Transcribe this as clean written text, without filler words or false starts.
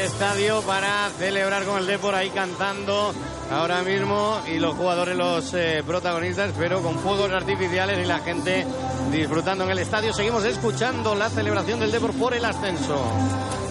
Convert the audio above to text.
estadio para celebrar con el Depor ahí cantando ahora mismo y los jugadores, los protagonistas, pero con fuegos artificiales y la gente disfrutando en el estadio. Seguimos escuchando la celebración del Depor por el ascenso.